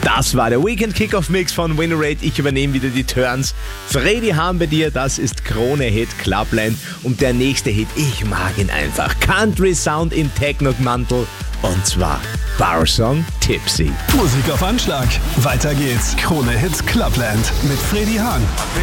Das war der Weekend Kickoff Mix von Winnerate. Ich übernehme wieder die Turns. Freddy Hahn bei dir, das ist Krone Hit Clubland. Und der nächste Hit, ich mag ihn einfach. Country Sound in Techno-Mantel. Und zwar Bar Song Tipsy. Musik auf Anschlag. Weiter geht's. Krone Hit Clubland mit Freddy Hahn.